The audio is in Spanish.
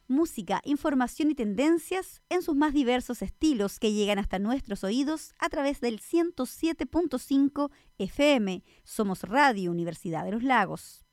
música, información y tendencias en sus más diversos estilos que llegan hasta nuestros oídos a través del 107.5 FM. Somos Radio Universidad de los Lagos.